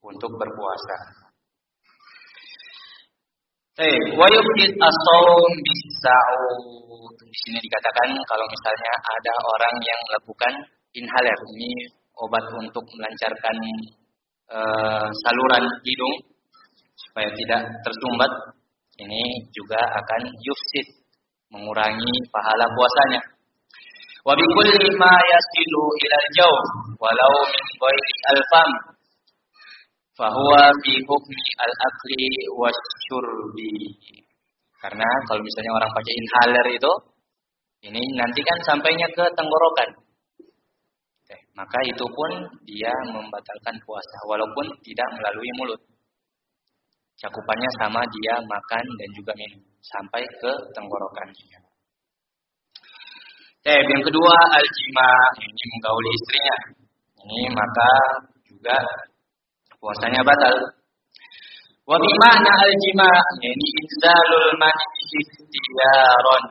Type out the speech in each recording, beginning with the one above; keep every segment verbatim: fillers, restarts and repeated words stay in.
untuk berpuasa. Baik, wa yubdit as-shaum bis-sa'ud. Di sini dikatakan kalau misalnya ada orang yang melakukan inhaler, ini obat untuk melancarkan uh, saluran hidung supaya tidak tersumbat, ini juga akan yufsid, mengurangi pahala puasanya. Wa bi kulli ma yasilu ila al-jawf walau min ghairi al-fam fa huwa fi hukmi al-akli wasyurbi. Karena kalau misalnya orang pakai inhaler itu, ini nanti kan sampainya ke tenggorokan. Oke, maka itu pun dia membatalkan puasa walaupun tidak melalui mulut. Cakupannya sama dia makan dan juga minum sampai ke tenggorokan. Eh, yang kedua al-jima, ini menggauli istrinya. Ini maka juga puasanya batal. Wa bi ma'na al-jima, ini inzalul mani ikhtiyaran.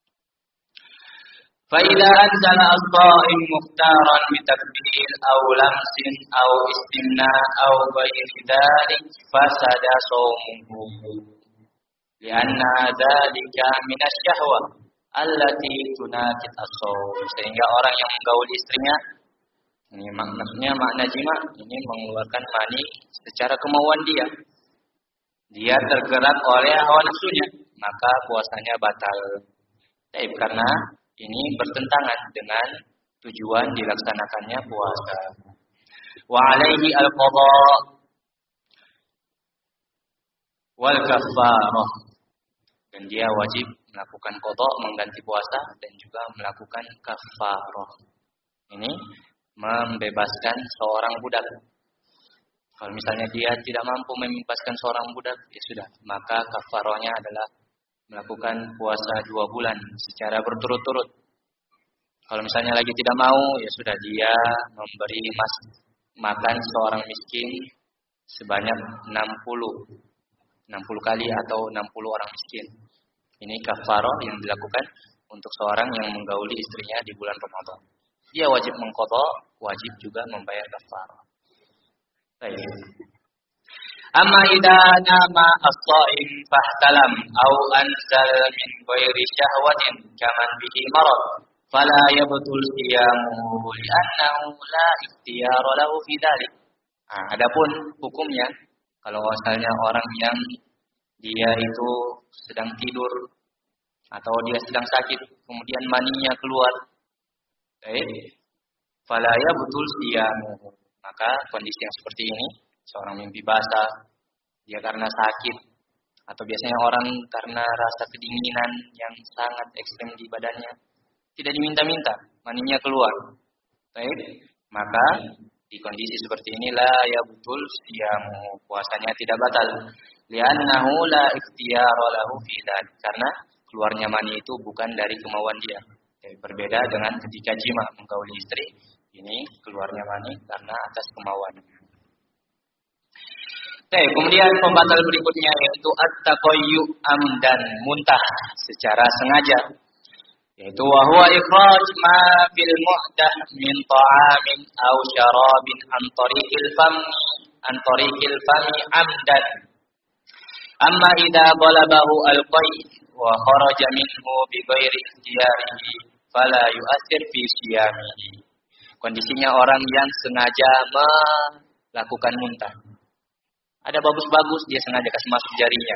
Fa idza anzala as-sha'im mukhtaran bi takbir aw lamsin aw istimna aw ghairi dzalik fasada shaumuhu. Lianna dzalika min asy-syahwah allati tunakit as-shaum. Sehingga orang yang menggauli istrinya, ini maksudnya makna jima, ini mengeluarkan mani secara kemauan dia. Dia tergerak oleh hawa nafsunya, maka puasanya batal. Baik, karena ini bertentangan dengan tujuan dilaksanakannya puasa. Wa alaihi al-qadha wal kafarah. Dan dia wajib melakukan qadha, mengganti puasa, dan juga melakukan kafarah. Ini membebaskan seorang budak. Kalau misalnya dia tidak mampu membebaskan seorang budak, ya sudah, maka kafarahnya adalah melakukan puasa dua bulan secara berturut-turut. Kalau misalnya lagi tidak mau, ya sudah, dia memberi mas makan seorang miskin sebanyak enam puluh kali atau enam puluh orang miskin. Ini kafarah yang dilakukan untuk seorang yang menggauli istrinya di bulan Ramadan. Dia wajib mengqadha, wajib juga membayar kafarah. Baik. Amma idza nama as-sha'im fahtalam aw anzal min ghairi syahwatin kaman bihi marad fala yabtul siyamuhu li'annahu la ikhtiyara lahu fi dzalik. Nah, adapun hukumnya kalau misalnya orang yang dia itu sedang tidur atau dia sedang sakit kemudian maninya keluar, baik, fala yabtul siyamuhu. Maka kondisi yang seperti ini, seorang mimpi basah, dia karena sakit, atau biasanya orang karena rasa kedinginan yang sangat ekstrem di badannya, tidak diminta-minta, maninya keluar. Baik, maka di kondisi seperti inilah ya betul siyamu, puasanya tidak batal. Li'annahu la ikhtiyara lahu fi dzalik, karena keluarnya mani itu bukan dari kemauan dia. Jadi, berbeda dengan ketika jima menggauli istri, ini keluarnya mani karena atas kemauan. Oke, kemudian pembatal berikutnya yaitu at-taqayyu amdan, muntah secara sengaja. Yaitu wa huwa ikhraj ma fil mu'dah min ta'amin aw syarabin an tariqil fam an tariqil fami amdan. Amma idza balabahu al-qay wa kharaja minhu bi ghairi ikhtiyarihi fala yu'athir fi siyamihi. Kondisinya orang yang sengaja melakukan muntah. Ada bagus-bagus, dia sengaja kasih masuk jarinya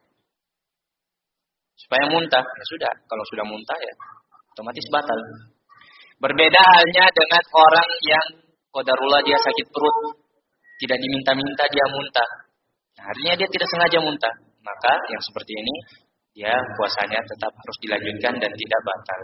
supaya muntah. Ya sudah, kalau sudah muntah ya otomatis batal. Berbeda halnya dengan orang yang qadarullah dia sakit perut, tidak diminta-minta dia muntah. Nah, artinya dia tidak sengaja muntah. Maka yang seperti ini dia puasanya tetap harus dilanjutkan dan tidak batal.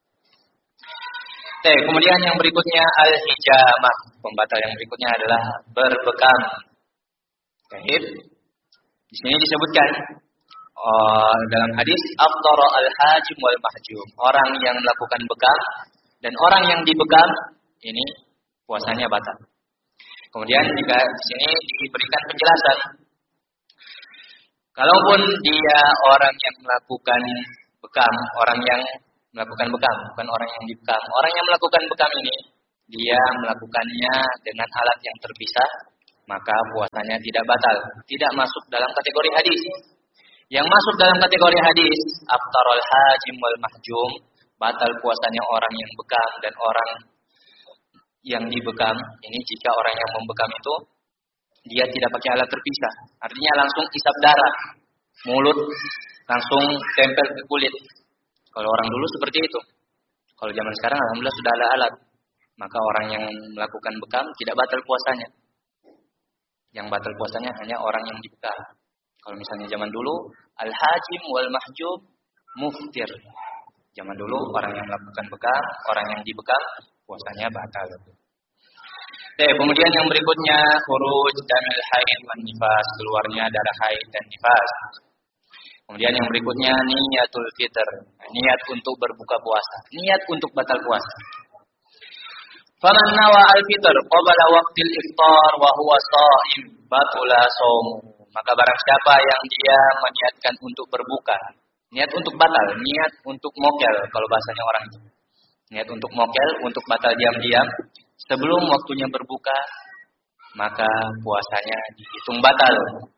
Oke, kemudian yang berikutnya al-hijamah. Pembatal yang berikutnya adalah berbekam. Baik. Di sini disebutkan oh, dalam hadis afdara al-hajim wal mahjum. Orang yang melakukan bekam dan orang yang dibekam ini puasanya batal. Kemudian jika di sini diberikan penjelasan, kalaupun dia orang yang melakukan bekam, orang yang melakukan bekam, bukan orang yang dibekam. Orang yang melakukan bekam ini, dia melakukannya dengan alat yang terpisah, maka puasanya tidak batal, tidak masuk dalam kategori hadis. Yang masuk dalam kategori hadis, aftarul hajim wal mahjum, batal puasanya orang yang bekam dan orang yang dibekam. Ini jika orang yang membekam itu dia tidak pakai alat terpisah, artinya langsung isap darah, mulut langsung tempel ke kulit. Kalau orang dulu seperti itu. Kalau zaman sekarang alhamdulillah sudah ada alat, maka orang yang melakukan bekam tidak batal puasanya. Yang batal puasanya hanya orang yang dibekam. Kalau misalnya zaman dulu, al-hajim wal mahjub muftir. Zaman dulu orang yang melakukan bekam, orang yang dibekam, puasanya batal. Oke, kemudian yang berikutnya khuruj damil haid wan nifas, keluarnya darah haid dan nifas. Kemudian yang berikutnya niyatul fitr, niat untuk berbuka puasa, niat untuk batal puasa. Faman nawa al-fitr qabla waqtil iftar wa huwa shaim batula shaumuhu. Maka barang siapa yang dia meniatkan untuk berbuka, niat untuk batal, niat untuk mokel kalau bahasanya orang itu. Niat untuk mokel, untuk batal diam-diam sebelum waktunya berbuka, maka puasanya dihitung batal.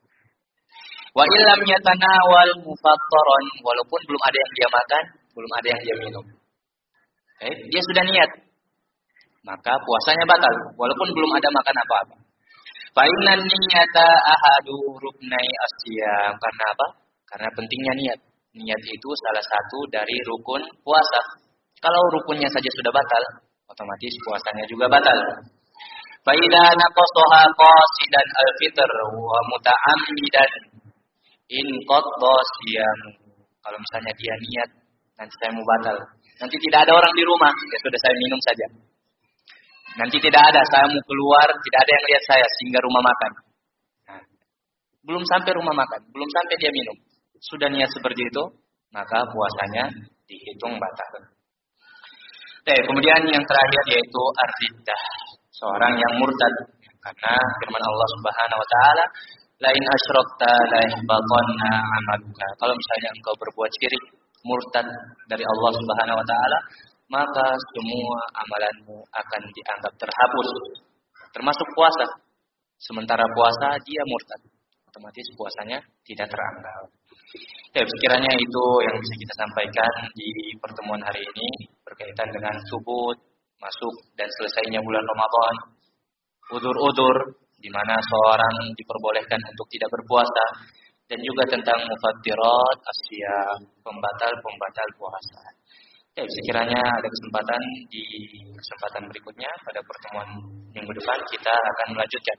Wa illam yatanawal mufattaran, walaupun belum ada yang dia makan, belum ada yang dia minum. Okay? Dia sudah niat, maka puasanya batal walaupun belum ada makan apa-apa. Fa innan niyata ahadu ruknai asyam, karena apa? Karena pentingnya niat. Niat itu salah satu dari rukun puasa. Kalau rukunnya saja sudah batal, otomatis puasanya juga batal. Fa idza naqasaha qasidan al-fitr wa muta'ammidan in qadda siyam. Kalau misalnya dia niat, nanti saya mau batal, nanti tidak ada orang di rumah, ya sudah saya minum saja. Nanti tidak ada, saya mau keluar, tidak ada yang lihat saya sehingga rumah makan. Nah, belum sampai rumah makan, belum sampai dia minum, sudah niat seperti itu, maka puasanya dihitung batal. Oke, kemudian yang terakhir yaitu ar-riddah, seorang yang murtad, karena firman Allah Subhanahu wa taala, lain asyrakta la yahbatanna amaluka. Kalau misalnya engkau berbuat syirik, murtad dari Allah Subhanahu wa taala, maka semua amalanmu akan dianggap terhapus, termasuk puasa. Sementara puasa dia murtad, otomatis puasanya tidak teranggap. Ya, sekiranya itu yang bisa kita sampaikan di pertemuan hari ini berkaitan dengan subut, masuk dan selesainya bulan Ramadan, udur-udur di mana seorang diperbolehkan untuk tidak berpuasa, dan juga tentang mufattirat asyam, pembatal-pembatal puasa. Ya, sekiranya ada kesempatan di kesempatan berikutnya pada pertemuan minggu depan kita akan melanjutkan.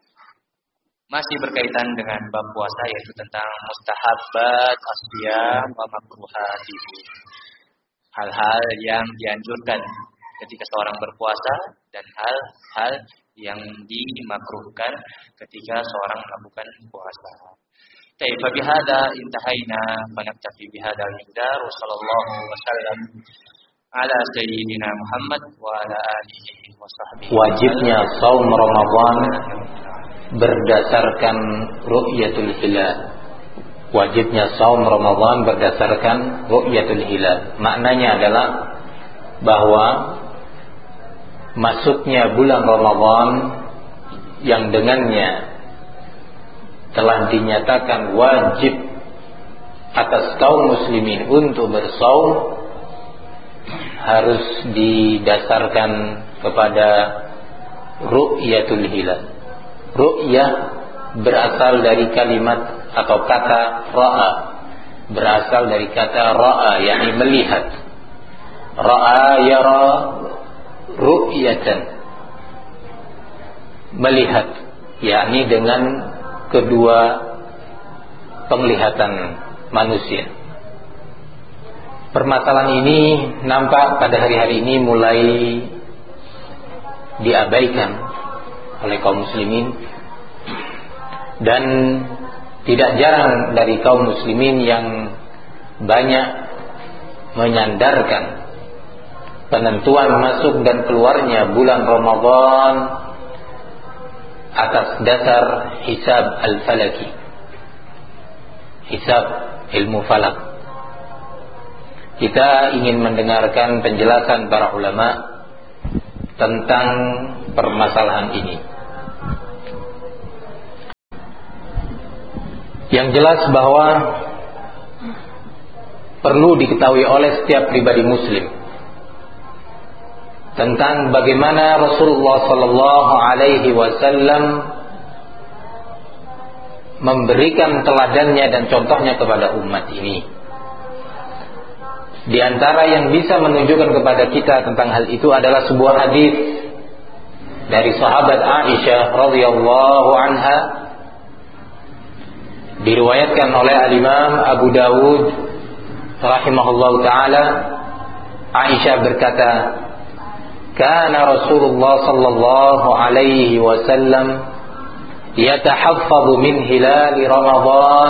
Masih berkaitan dengan bab puasa yaitu tentang mustahabbat asyam wa makruhatihi. Hal-hal yang dianjurkan ketika seorang berpuasa dan hal-hal yang dimakruhkan ketika seorang melakukan puasa. Baik, bihadza intahaina wa naktafi bihadzal miqdar wa sallallahu wasallam ala sayyidina Muhammad wa ala alihi wa sahbihi. Wajibnya saum Ramadan berdasarkan ru'yatul hilal. Wajibnya saum Ramadan berdasarkan ru'yatul hilal. Maknanya adalah bahwa masuknya bulan Ramadan yang dengannya telah dinyatakan wajib atas kaum muslimin untuk bersaum harus didasarkan kepada ru'yatul hilal. Ru'yah berasal dari kalimat atau kata ra'a, berasal dari kata ra'a, yakni melihat. Ra'a yara ru'yatan, melihat, yakni dengan kedua penglihatan manusia. Permasalahan ini nampak pada hari-hari ini mulai diabaikan oleh kaum muslimin, dan tidak jarang dari kaum muslimin yang banyak menyandarkan penentuan masuk dan keluarnya bulan Ramadan atas dasar hisab al-falaki, hisab ilmu falak. Kita ingin mendengarkan penjelasan para ulama tentang permasalahan ini. Yang jelas bahwa perlu diketahui oleh setiap pribadi muslim tentang bagaimana Rasulullah sallallahu alaihi wasallam memberikan teladannya dan contohnya kepada umat ini. Di antara yang bisa menunjukkan kepada kita tentang hal itu adalah sebuah hadis dari sahabat Aisyah radhiyallahu anha, diriwayatkan oleh al-Imam Abu Dawud rahimahullahu taala. Aisyah berkata, kana Rasulullah sallallahu alaihi wasallam yatahaffadhu min hilal Ramadan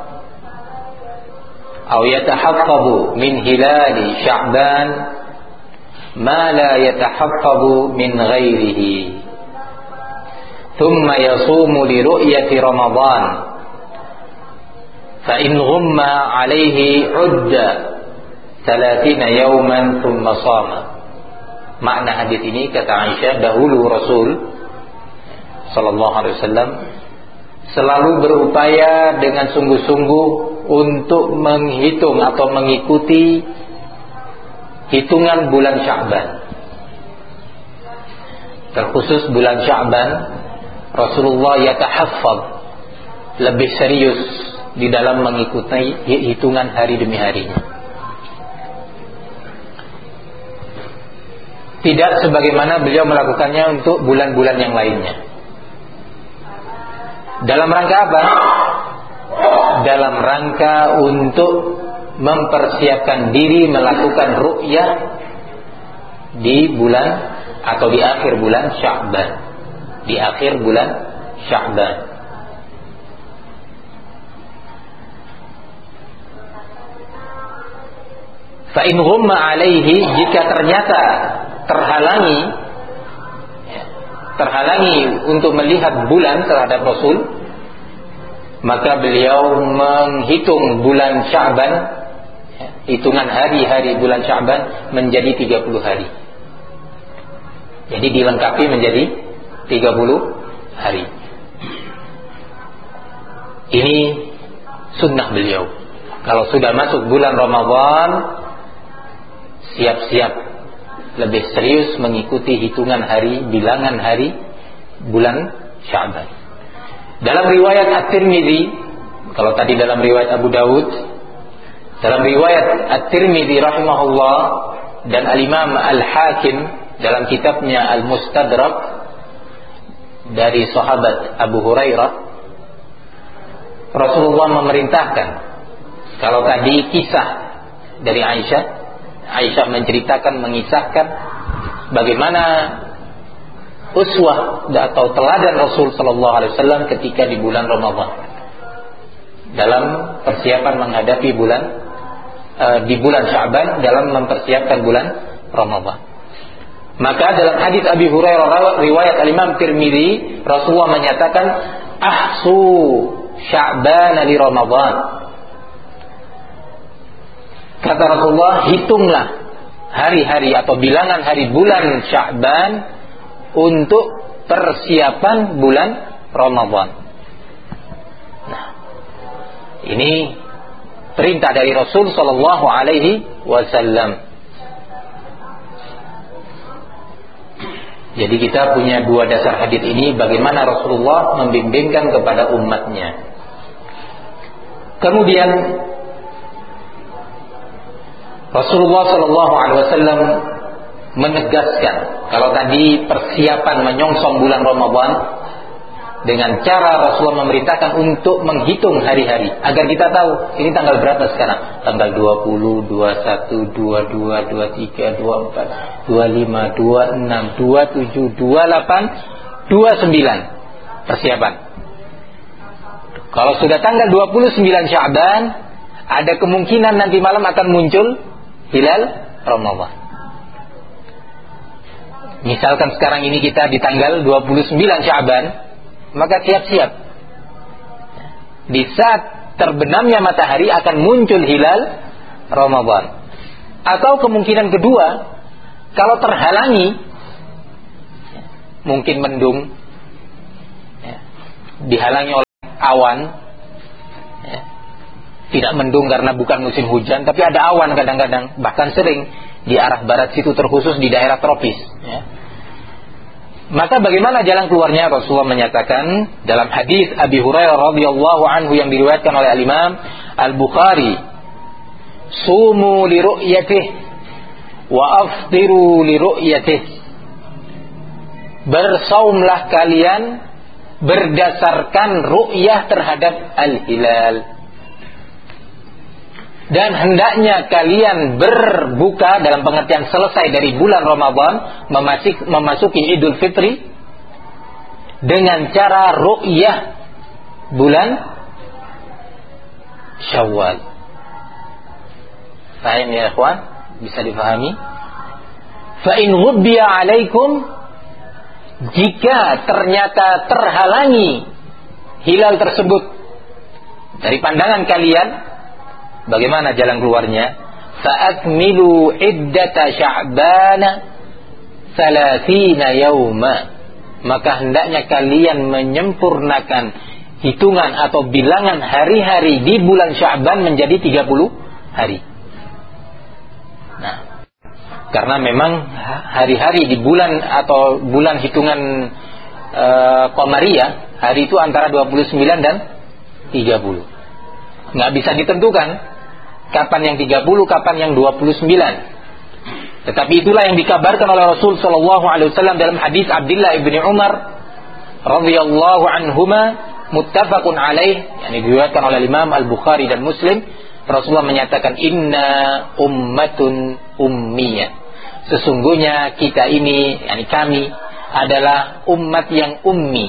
atau yatahaffadhu min hilal Sya'ban ma la yatahaffadhu min ghairihi thumma yasumu li ru'yati Ramadan fa in ghumma alaihi udda thalathina yawman thumma shama. Makna hadis ini, kata Aisyah, dahulu Rasul sallallahu alaihi wasallam selalu berupaya dengan sungguh-sungguh untuk menghitung atau mengikuti hitungan bulan Sya'ban. Terkhusus bulan Sya'ban, Rasulullah yatahaffaz, lebih serius di dalam mengikuti hitungan hari demi harinya. Tidak sebagaimana beliau melakukannya untuk bulan-bulan yang lainnya. Dalam rangka apa? Dalam rangka untuk mempersiapkan diri melakukan ru'yah di bulan atau di akhir bulan Sya'ban. Di akhir bulan Sya'ban. Fa in ghumma alaihi, jika ternyata terhalangi terhalangi untuk melihat bulan terhadap Rasul, maka beliau menghitung bulan Sya'ban, hitungan hari-hari bulan Sya'ban menjadi tiga puluh hari. Jadi dilengkapi menjadi tiga puluh hari. Ini sunnah beliau. Kalau sudah masuk bulan Ramadan, siap-siap lebih serius mengikuti hitungan hari, bilangan hari bulan Sya'ban. Dalam riwayat At-Tirmidzi, kalau tadi dalam riwayat Abu Dawud, dalam riwayat At-Tirmidzi rahimahullah dan Al-Imam Al-Hakim dalam kitabnya Al-Mustadrak dari sahabat Abu Hurairah, Rasulullah memerintahkan, kalau tadi kisah dari Aisyah, Aisyah menceritakan, mengisahkan bagaimana uswah atau teladan Rasul sallallahu alaihi wasallam ketika di bulan Ramadan dalam persiapan menghadapi bulan uh, di bulan Sya'ban, dalam mempersiapkan bulan Ramadan. Maka dalam hadis Abi Hurairah riwayat Al-Imam Tirmidzi, Rasulullah menyatakan, ahsu Sya'ban li Ramadan. Kata Rasulullah, hitunglah hari-hari atau bilangan hari bulan Sya'ban untuk persiapan bulan Ramadan. Nah, ini perintah dari Rasul sallallahu alaihi wasallam. Jadi kita punya dua dasar hadis ini, bagaimana Rasulullah membimbingkan kepada umatnya. Kemudian Rasulullah sallallahu alaihi wasallam menegaskan, kalau tadi persiapan menyongsong bulan Ramadan dengan cara Rasulullah memerintahkan untuk menghitung hari-hari agar kita tahu ini tanggal berapa sekarang, tanggal dua puluh, dua puluh satu, dua puluh dua, dua puluh tiga, dua puluh empat, dua puluh lima, dua puluh enam, dua puluh tujuh, dua puluh delapan, dua puluh sembilan persiapan. Kalau sudah tanggal dua puluh sembilan Sya'ban, ada kemungkinan nanti malam akan muncul hilal Ramadan. Misalkan sekarang ini kita di tanggal dua puluh sembilan Sya'ban, maka siap-siap. Di saat terbenamnya matahari akan muncul hilal Ramadan. Atau kemungkinan kedua, kalau terhalangi, mungkin mendung, dihalangi oleh awan, ya. Tidak mendung karena bukan musim hujan, tapi ada awan kadang-kadang, bahkan sering di arah barat situ, terkhusus di daerah tropis, ya. Maka bagaimana jalan keluarnya? Rasulullah menyatakan dalam hadis Abi Hurairah radhiyallahu anhu yang diriwayatkan oleh Al-Imam Al-Bukhari, sumu li ru'yatihi wa aftiru li ru'yatihi. Bersaumlah kalian berdasarkan ru'yah terhadap al-hilal, dan hendaknya kalian berbuka dalam pengertian selesai dari bulan Ramadan, memasuki, memasuki Idul Fitri dengan cara ru'yah bulan Syawal. Paham ya ikhwan? Bisa difahami? Fa in ghubbiya alaikum, jika ternyata terhalangi hilal tersebut dari pandangan kalian, bagaimana jalan keluarnya? Fa'akmilu iddata sya'bana salasina yawma, maka hendaknya kalian menyempurnakan hitungan atau bilangan hari-hari di bulan Sya'ban menjadi tiga puluh hari. Nah, karena memang hari-hari di bulan atau bulan hitungan e, Qamariyah, hari itu antara dua puluh sembilan dan tiga puluh. Nggak bisa ditentukan kapan yang tiga puluh, kapan yang dua puluh sembilan. Tetapi itulah yang dikabarkan oleh Rasul sallallahu alaihi wasallam dalam hadis Abdullah ibni Umar radhiyallahu anhuma, muttafaqun alaih, yang diriwayatkan oleh Imam Al-Bukhari dan Muslim. Rasulullah menyatakan, inna ummatun ummiyah, sesungguhnya kita ini, yakni kami, adalah umat yang ummi.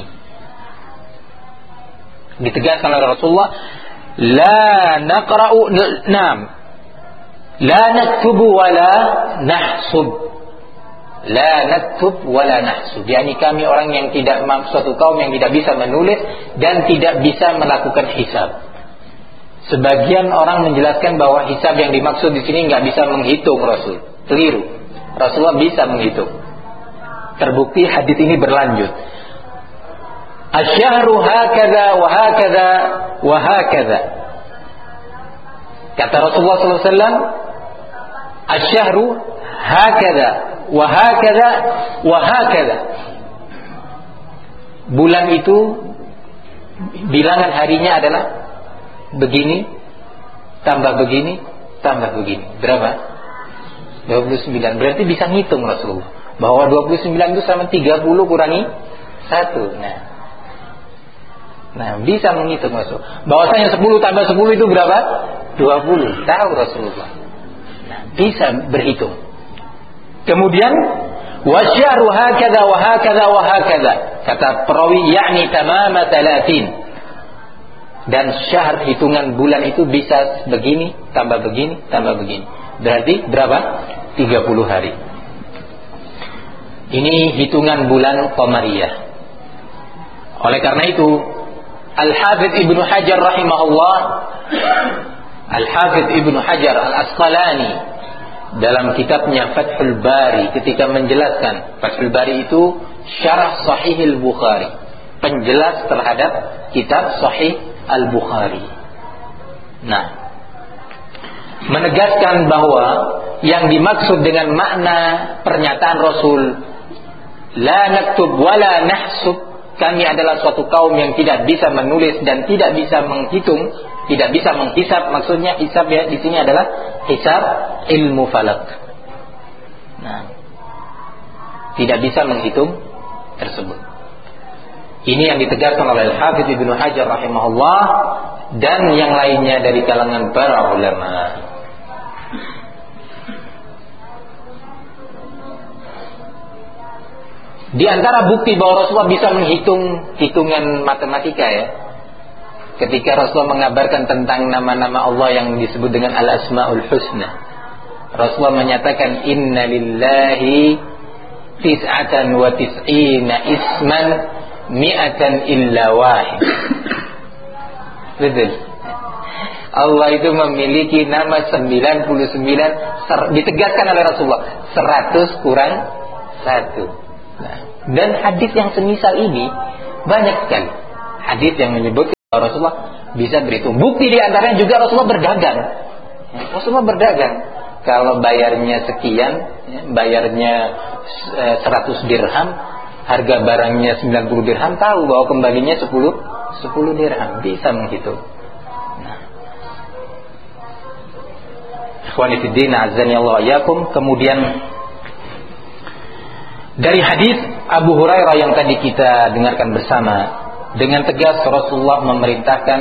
Ditegaskan oleh Rasulullah, la naqra'u nam la naktubu wa la nahsub, la naktub wa la nahsub, yakni kami orang yang tidak, suatu kaum yang tidak bisa menulis dan tidak bisa melakukan hisab. Sebagian orang menjelaskan bahwa hisab yang dimaksud di sini nggak bisa menghitung. Rasul keliru. Rasulullah bisa menghitung. Terbukti hadis ini berlanjut. Asyahru hakadha wa hakadha wa hakadha. Kata Rasulullah sallallahu alaihi wasallam, asyahru hakadha wa hakadha wa hakadha. Bulan itu bilangan harinya adalah begini, tambah begini, tambah begini. Berapa? dua puluh sembilan. Berarti bisa ngitung Rasulullah bahwa dua puluh sembilan itu sama tiga puluh kurangi satu. Nah, nah bisa menghitung Rasulullah. Bahwasanya sepuluh tambah sepuluh itu berapa? dua puluh. Tahu Rasulullah. Nah, bisa berhitung. Kemudian wasyahru hakadha wa hakadha wa hakadha. Kata perawi, yakni tamama talatin. Dan syahr, hitungan bulan itu bisa begini, tambah begini, tambah begini. Berarti berapa? tiga puluh hari. Ini hitungan bulan Qamariyah. Oleh karena itu, Al-Hafidz Ibnu Hajar rahimahullah, Al-Hafidz Ibnu Hajar Al-Asqalani dalam kitabnya Fathul Bari, ketika menjelaskan, Fathul Bari itu syarah Sahihil Bukhari, penjelas terhadap kitab Sahih Al-Bukhari. Nah, menegaskan bahwa yang dimaksud dengan makna pernyataan Rasul, la naktub wa la nahsub, kami adalah suatu kaum yang tidak bisa menulis dan tidak bisa menghitung, tidak bisa menghisab. Maksudnya hisab ya di sini adalah hisab ilmu falak. Nah, tidak bisa menghitung tersebut. Ini yang ditegaskan oleh Al-Hafidz Ibnu Hajar rahimahullah dan yang lainnya dari kalangan para ulama. Di antara bukti bahwa Rasulullah bisa menghitung hitungan matematika ya, ketika Rasulullah mengabarkan tentang nama-nama Allah yang disebut dengan Al-Asmaul Husna, Rasulullah menyatakan, inna lillahi tis'atan wa tis'ina isman mi'atan illa wahid. Betul. Allah itu memiliki nama sembilan puluh sembilan, ditegaskan oleh Rasulullah, seratus kurang satu. Nah, dan hadis yang semisal ini banyak sekali. Hadis yang menyebut Rasulullah bisa berhitung. Bukti di antaranya juga Rasulullah berdagang. Rasulullah berdagang. Kalau bayarnya sekian, bayarnya seratus dirham, harga barangnya sembilan puluh dirham, tahu bahwa kembalinya sepuluh dirham, bisa menghitung. Nah. Ikhwani fid din, azani Allah yakum. Kemudian dari hadis Abu Hurairah yang tadi kita dengarkan bersama, dengan tegas Rasulullah memerintahkan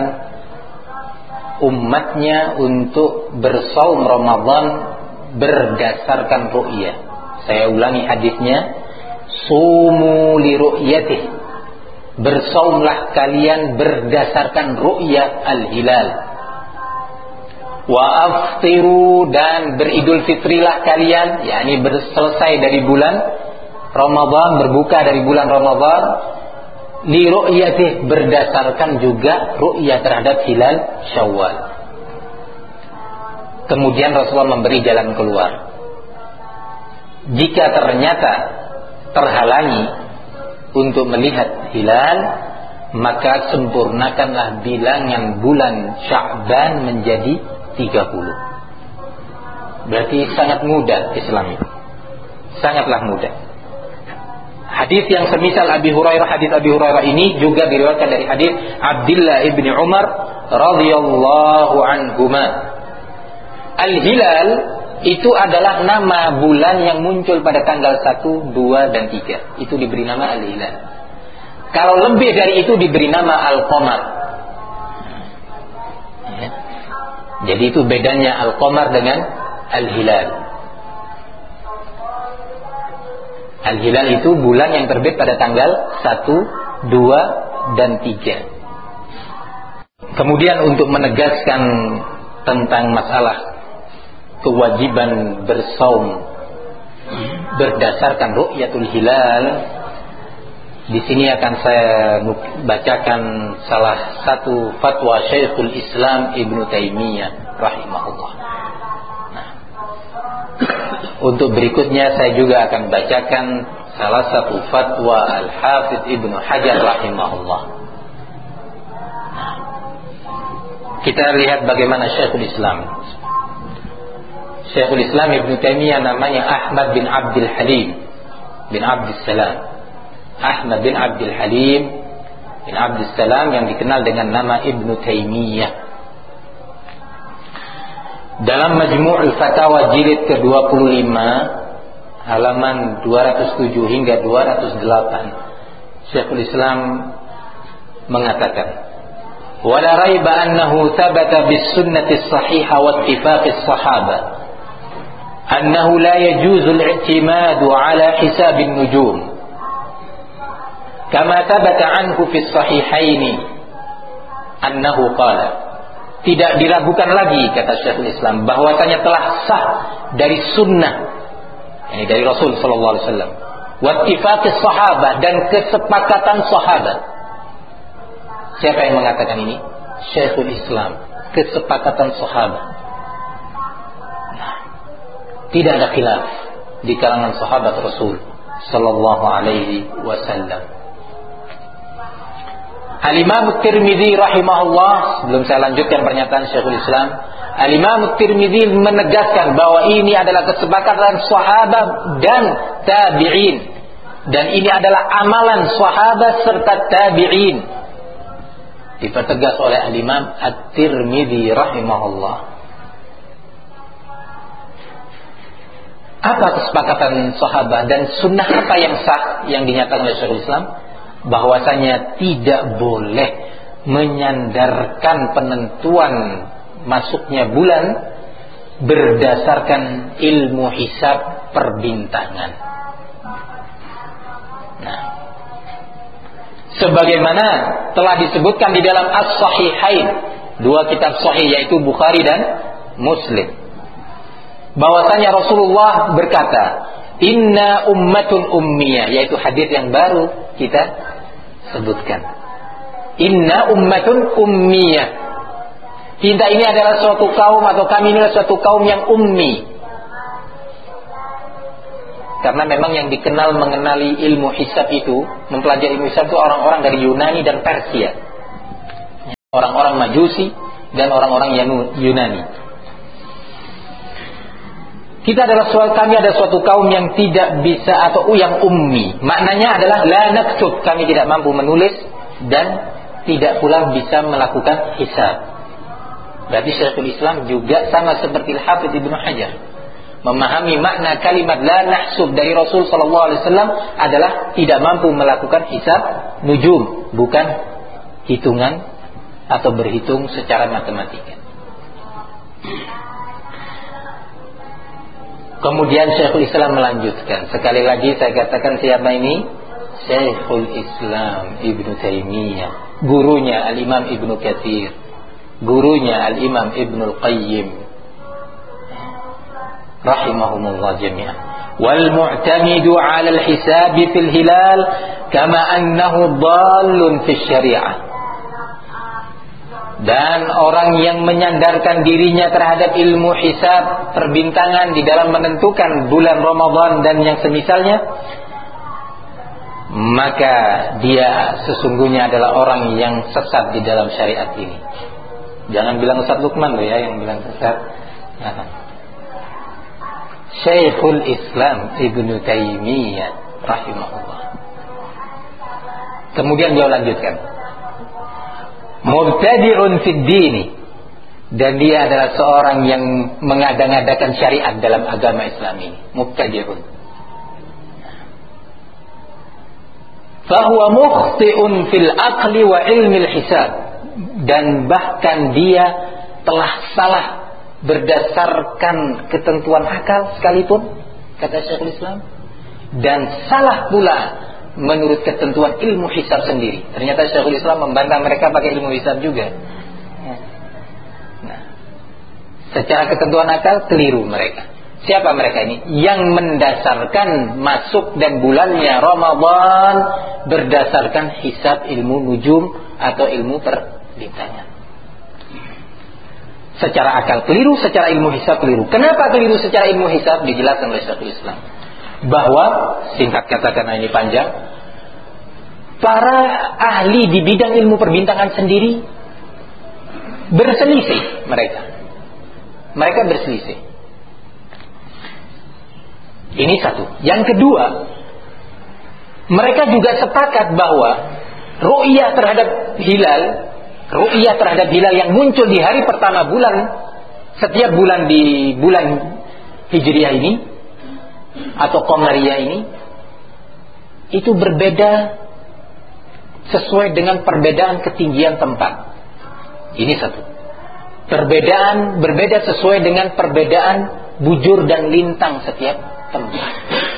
umatnya untuk bersaum Ramadan berdasarkan ru'yah. Saya ulangi hadisnya, sumu li ru'yatih, bersaumlah kalian berdasarkan ru'yah al-hilal. Wa aftiru, dan beridul fitrilah kalian, yakni berselesai dari bulan Ramadan, berbuka dari bulan Ramadan, li ru'yatih, berdasarkan juga ru'yah terhadap hilal Syawal. Kemudian Rasulullah memberi jalan keluar. Jika ternyata terhalangi untuk melihat hilal, maka sempurnakanlah bilangan bulan Sya'ban menjadi tiga puluh. Berarti sangat mudah Islam itu. Sangatlah mudah. Hadis yang semisal Abi Hurairah, hadis Abi Hurairah ini juga diriwayatkan dari hadis Abdullah ibni Umar radhiyallahu anhuma. Al-hilal itu adalah nama bulan yang muncul pada tanggal satu, dua, dan tiga. Itu diberi nama al-hilal. Kalau lebih dari itu diberi nama al-qamar. Ya. Jadi itu bedanya al-qamar dengan al-hilal. Al-hilal itu bulan yang terbit pada tanggal satu, dua, dan tiga. Kemudian untuk menegaskan tentang masalah kewajiban bersaum berdasarkan ru'yatul hilal, di sini akan saya bacakan salah satu fatwa Syekhul Islam Ibnu Taimiyah rahimahullah. Nah, untuk berikutnya saya juga akan bacakan salah satu fatwa Al-Hafidz Ibnu Hajar rahimahullah. Nah, kita lihat bagaimana Syekhul Islam Syekhul Islam Ibnu Taimiyah, namanya Ahmad bin Abdul Halim bin Abdul Salam. Ahmad bin Abdul Halim bin Abdul Salam yang dikenal dengan nama Ibnu Taimiyah. Dalam Majmu'ul Fatawa jilid ke dua puluh lima halaman dua ratus tujuh hingga dua ratus delapan, Syekhul Islam mengatakan, "Wala raiba annahu thabata bis sunnati as-sahihah wa ittifaqis sahabah annahu la yajuzu al-i'timadu ala hisab an-nujum kama thabata anhu fi as-sahihaini annahu qala." Tidak diragukan lagi, kata Syekhul Islam, bahwasanya telah sah dari sunnah, ini dari Rasul sallallahu alaihi wasallam, wa ittifaqis sahabah, dan kesepakatan sahabat. Siapa yang mengatakan ini? Syekhul Islam. Kesepakatan sahabat. Nah, tidak ada khilaf di kalangan sahabat Rasul sallallahu alaihi wasallam. Al-Imam Tirmidzi rahimahullah, sebelum saya lanjutkan pernyataan Syekhul Islam, Al-Imam Tirmidzi menegaskan bahwa ini adalah kesepakatan sahabat dan tabi'in, dan ini adalah amalan sahabat serta tabi'in. Dipertegas oleh Al-Imam At-Tirmidzi rahimahullah. Apa kesepakatan sahabat dan sunnah apa yang sah yang dinyatakan oleh Syekhul Islam? Bahwasanya tidak boleh menyandarkan penentuan masuknya bulan berdasarkan ilmu hisab perbintangan. Nah, sebagaimana telah disebutkan di dalam As-Sahihain, dua kitab sahih yaitu Bukhari dan Muslim, bahwasanya Rasulullah berkata, "Inna ummatun ummiyah," yaitu hadis yang baru kita sebutkan. Inna ummatun ummiyah. Kita ini adalah suatu kaum, atau kami ini adalah suatu kaum yang ummi. Karena memang yang dikenal mengenali ilmu hisab itu, mempelajari ilmu hisab itu orang-orang dari Yunani dan Persia. orang-orang Majusi dan orang-orang Yunani. Kita adalah suatu kami ada suatu kaum yang tidak bisa atau yang ummi. Maknanya adalah la naktub, kami tidak mampu menulis dan tidak pula bisa melakukan hisab. Berarti Syekhul Islam juga sama seperti Al-Hafidz Ibnu Hajar memahami makna kalimat la nahsub dari Rasul sallallahu alaihi wasallam adalah tidak mampu melakukan hisab nujum, bukan hitungan atau berhitung secara matematika. Kemudian Syekhul Islam melanjutkan. Sekali lagi saya katakan siapa ini? Syekhul Islam Ibnu Taimiyah, gurunya Al-Imam Ibnu Katsir, gurunya Al-Imam Ibnu Qayyim rahimahumullah jami'an. Wal mu'tamidu 'ala al-hisab fil hilal kama annahu dhallun fi syari'ah. Dan orang yang menyandarkan dirinya terhadap ilmu hisab perbintangan di dalam menentukan bulan Ramadan dan yang semisalnya, maka dia sesungguhnya adalah orang yang sesat di dalam syariat ini. Jangan bilang Ustaz Lukman loh ya yang bilang sesat. Nah. Syekhul Islam Ibnu Taimiyah rahimahullah. Kemudian dia lanjutkan, mubtadi'un fid dini, dan dia adalah seorang yang mengada-ngadakan syariat dalam agama Islam ini. Mubtadi'un. Fahuwa mukhti'un fil aqli wa ilmi al-hisab, dan bahkan dia telah salah berdasarkan ketentuan akal sekalipun, kata Syekhul Islam, dan salah pula menurut ketentuan ilmu hisab sendiri. Ternyata Syekhul Islam membantah mereka pakai ilmu hisab juga. Nah, secara ketentuan akal keliru mereka. Siapa mereka ini? Yang mendasarkan masuk dan bulannya Ramadan berdasarkan hisab ilmu nujum atau ilmu perbintangan. Secara akal keliru, secara ilmu hisab keliru. Kenapa keliru secara ilmu hisab? Dijelaskan oleh Syekhul Islam bahwa, singkat kata karena ini panjang, para ahli di bidang ilmu perbintangan sendiri berselisih mereka. Mereka berselisih. Ini satu. Yang kedua, mereka juga sepakat bahwa ru'yah terhadap hilal, ru'yah terhadap hilal yang muncul di hari pertama bulan, setiap bulan di bulan Hijriah ini atau Qamariyah ini, itu berbeda sesuai dengan perbedaan ketinggian tempat. Ini satu. Perbedaan berbeda sesuai dengan perbedaan bujur dan lintang setiap tempat.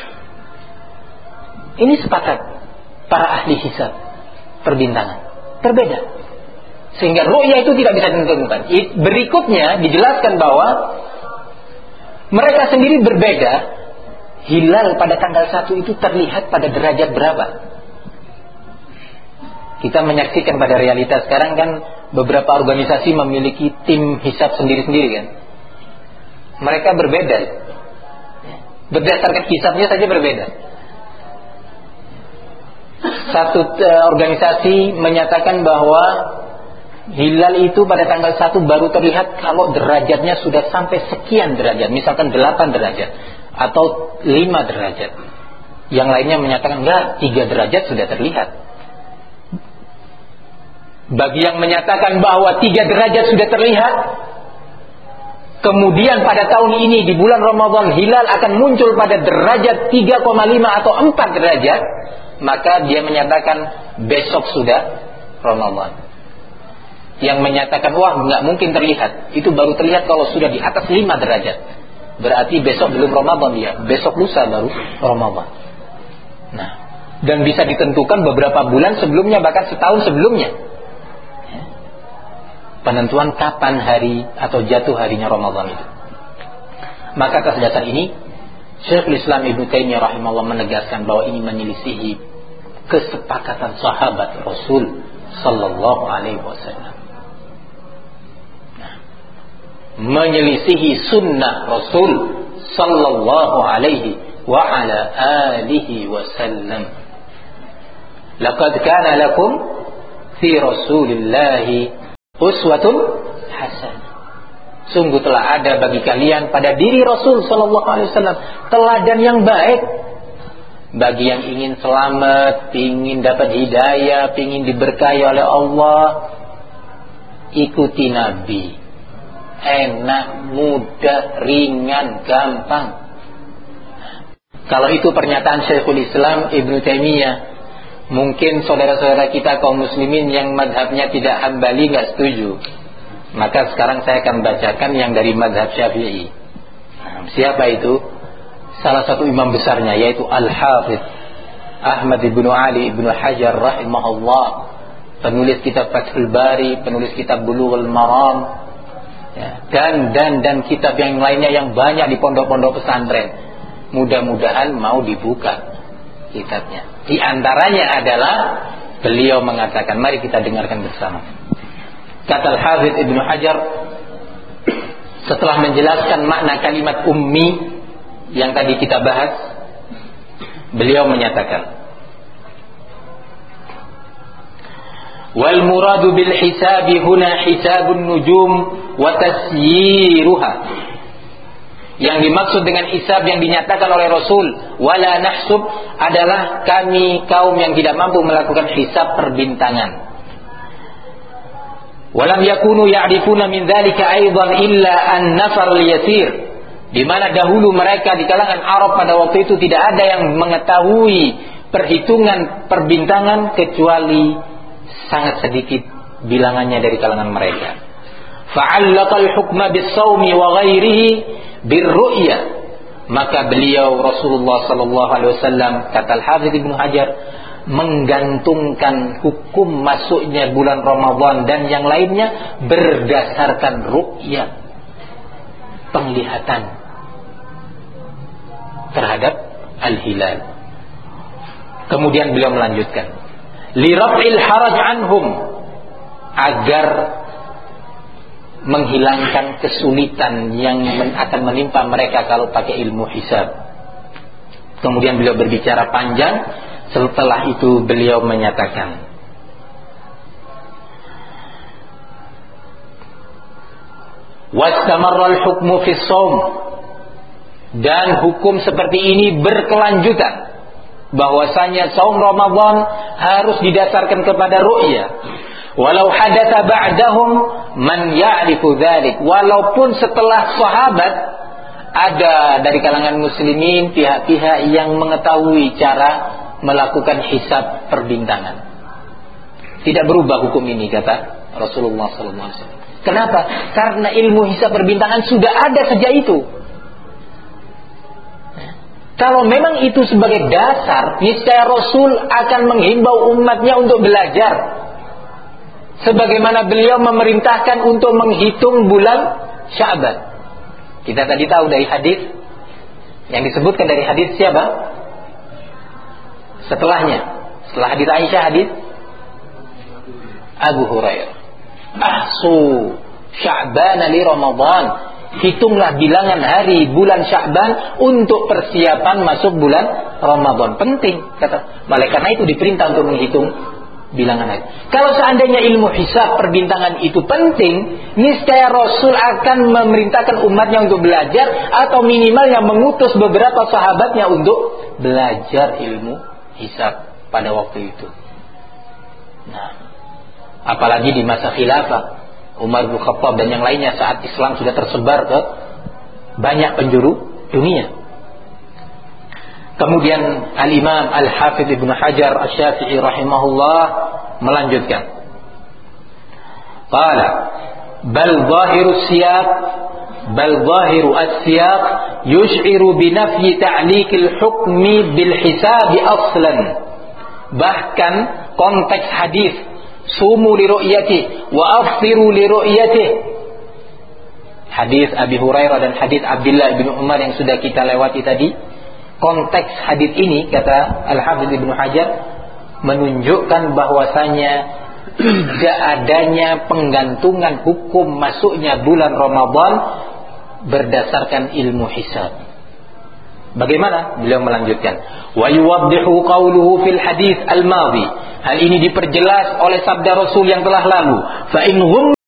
Ini sepakat para ahli hisab perbintangan. Berbeda. Sehingga ru'yah itu tidak bisa ditentukan. Berikutnya dijelaskan bahwa mereka sendiri berbeda. Hilal pada tanggal satu itu terlihat pada derajat berapa? Kita menyaksikan pada realitas sekarang kan beberapa organisasi memiliki tim hisab sendiri-sendiri kan. Mereka berbeda. Berdasarkan hisabnya saja berbeda. Satu uh, organisasi menyatakan bahwa hilal itu pada tanggal satu baru terlihat kalau derajatnya sudah sampai sekian derajat, misalkan delapan derajat atau lima derajat. Yang lainnya menyatakan enggak, tiga derajat sudah terlihat. Bagi yang menyatakan bahwa tiga derajat sudah terlihat, kemudian pada tahun ini di bulan Ramadan hilal akan muncul pada derajat tiga koma lima atau empat derajat, maka dia menyatakan besok sudah Ramadan. Yang menyatakan wah nggak mungkin terlihat, itu baru terlihat kalau sudah di atas lima derajat. Berarti besok belum Ramadan dia, besok lusa baru Ramadan. Nah, dan bisa ditentukan beberapa bulan sebelumnya, bahkan setahun sebelumnya. Penentuan kapan hari atau jatuh harinya Ramadan itu. Maka atas dasar ini Syekhul Islam Ibnu Taimiyah rahimahullah menegaskan bahwa ini menyelisihi kesepakatan sahabat Rasul sallallahu alaihi wasallam. Nah, menyelisihi sunnah Rasul sallallahu alaihi wa ala alihi wasallam. Laqad kana lakum fi Rasulillahi uswatun hasanah. Sungguh telah ada bagi kalian pada diri Rasul sallallahu alaihi wasallam teladan yang baik. Bagi yang ingin selamat, ingin dapat hidayah, ingin diberkahi oleh Allah, ikuti Nabi. Enak, mudah, ringan, gampang. Kalau itu pernyataan Syekhul Islam Ibnu Taimiyah, mungkin saudara-saudara kita kaum muslimin yang madhabnya tidak Hambali nggak setuju. Maka sekarang saya akan bacakan yang dari madhab Syafi'i. Nah, siapa itu? Salah satu imam besarnya yaitu Al-Hafidh Ahmad ibnu Ali ibnu Hajar rahimahullah, penulis kitab Fathul Bari, penulis kitab Bulughul Maram, ya, dan dan dan kitab yang lainnya yang banyak di pondok-pondok pesantren. Mudah-mudahan mau dibuka kitabnya. Di antaranya adalah beliau mengatakan, mari kita dengarkan bersama. Kata Al-Hafidh Ibnu Hajar setelah menjelaskan makna kalimat ummi yang tadi kita bahas, beliau menyatakan, wal muradu bil hisabi huna hisabun nujum wa tasyiruha. Yang dimaksud dengan hisab yang dinyatakan oleh Rasul wala nahsub adalah kami kaum yang tidak mampu melakukan hisab perbintangan. Walam yakunu ya'rifuna min dzalika aidan illa an-nafar al-yasir, di mana dahulu mereka di kalangan Arab pada waktu itu tidak ada yang mengetahui perhitungan perbintangan kecuali sangat sedikit bilangannya dari kalangan mereka. Fa'allaqal hukma bis-shaumi wa ghairihi bir-ru'ya. Maka beliau Rasulullah sallallahu alaihi wasallam, kata Al-Hafidz Ibnu Hajar, menggantungkan hukum masuknya bulan Ramadan dan yang lainnya berdasarkan ru'ya, penglihatan terhadap al-hilal. Kemudian beliau melanjutkan, li raf'il haraj anhum, agar menghilangkan kesulitan yang akan menimpa mereka kalau pakai ilmu hisab. Kemudian beliau berbicara panjang. Setelah itu beliau menyatakan, wastamarra al-hukmu fi shaum, dan hukum seperti ini berkelanjutan, bahwasanya saum Ramadan harus didasarkan kepada ru'ya. Walau hadatsa ba'dahum man ya'rifu dzalik, walaupun setelah sahabat ada dari kalangan muslimin pihak-pihak yang mengetahui cara melakukan hisab perbintangan. Tidak berubah hukum ini, kata Rasulullah sallallahu alaihi wasallam. Kenapa? Karena ilmu hisab perbintangan sudah ada sejak itu. Kalau memang itu sebagai dasar, niscaya Rasul akan menghimbau umatnya untuk belajar. Sebagaimana beliau memerintahkan untuk menghitung bulan Sya'ban. Kita tadi tahu dari hadis yang disebutkan dari hadis siapa? Setelahnya, setelah hadis Aisyah, hadis Abu Hurairah. Ahsu Sya'ban li Ramadan, hitunglah bilangan hari bulan Sya'ban untuk persiapan masuk bulan Ramadan. Penting, kata. Oleh karena itu diperintah untuk menghitung bilangan hari. Kalau seandainya ilmu hisab perbintangan itu penting, niscaya Rasul akan memerintahkan umatnya untuk belajar, atau minimalnya mengutus beberapa sahabatnya untuk belajar ilmu hisab pada waktu itu. Nah, apalagi di masa khilafah Umar bin Khattab dan yang lainnya, saat Islam sudah tersebar ke banyak penjuru dunia. Kemudian Al-Imam Al-Hafidh Ibnu Hajar Asy-Syafi'i rahimahullah melanjutkan, qala bal zahiru siyaq bal zahiru as-siyaq yush'iru bi nafyi ta'liqil hukmi bil hisabi aslan. Bahkan konteks hadis sumu li ru'yati wa afsiru li ru'yati, hadis Abi Hurairah dan hadis Abdullah bin Umar yang sudah kita lewati tadi, konteks hadis ini, kata Al-Hafidz Ibnu Hajar, menunjukkan bahwasanya tidak adanya penggantungan hukum masuknya bulan Ramadan berdasarkan ilmu hisab. Bagaimana? Beliau melanjutkan, wa yuwaddihu qawluhu fil hadis al-madhi. Hal ini diperjelas oleh sabda Rasul yang telah lalu. Fa in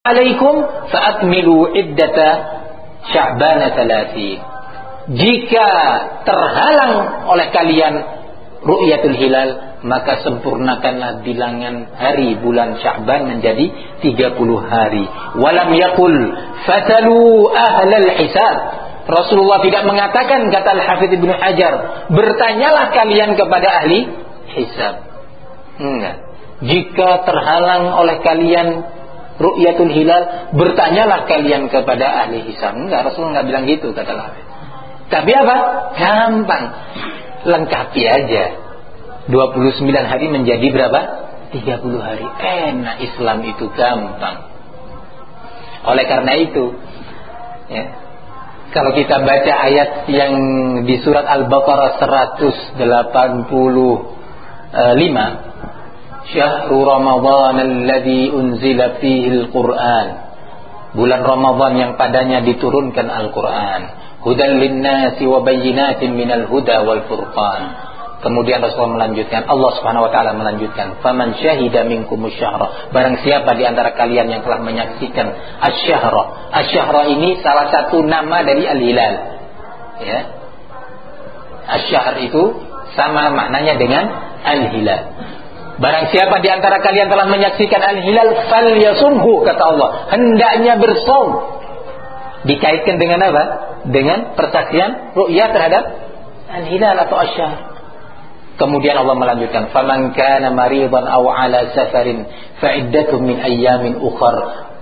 alaikum fa'akmilu iddata sya'bana thalathina. Jika terhalang oleh kalian ru'yatul hilal, maka sempurnakanlah bilangan hari bulan Sya'ban menjadi tiga puluh hari. Walam yaqul fatalu ahlal hisab. Rasulullah tidak mengatakan, kata Al-Hafidz Ibnu Hajar, bertanyalah kalian kepada ahli hisab. Enggak. Jika terhalang oleh kalian ru'yatul hilal, bertanyalah kalian kepada ahli hisab. Enggak, Rasulullah enggak bilang gitu, kata Al-Hafidz. Tapi apa? Gampang. Lengkapi aja. dua puluh sembilan hari menjadi berapa? tiga puluh hari. Enak, Islam itu gampang. Oleh karena itu, ya, kalau kita baca ayat yang di surat Al-Baqarah seratus delapan puluh lima, Syahrul Ramadan alladzi unzila fihi al-Qur'an, bulan Ramadan yang padanya diturunkan Al-Qur'an, hudan linnasi wa bayyinatin minal huda wal furqan. Kemudian Rasulullah melanjutkan, Allah Subhanahu wa taala melanjutkan, faman syahida minkumus syahra, barang siapa di antara kalian yang telah menyaksikan asy-syahra. Asy-syahra ini salah satu nama dari al-hilal. Ya. Asy-syahr itu sama maknanya dengan al-hilal. Barang siapa di antara kalian telah menyaksikan al-hilal, falyasumhu, kata Allah, hendaknya bersaum. Dikaitkan dengan apa? Dengan persaksian ru'yah terhadap al-hilal atau asy-syahr. Kemudian Allah melanjutkan, faman kana maridan aw ala safarin fa iddatun min ayyamin ukhar.